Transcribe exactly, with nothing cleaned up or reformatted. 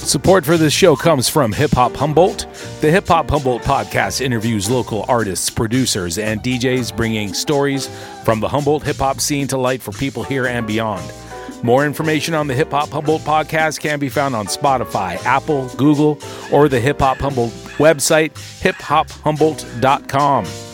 Support for this show comes from Hip Hop Humboldt. The Hip Hop Humboldt podcast interviews local artists, producers, and D Js, bringing stories from the Humboldt hip-hop scene to light for people here and beyond. More information on the Hip Hop Humboldt podcast can be found on Spotify, Apple, Google, or the Hip Hop Humboldt website, hip hop humboldt dot com.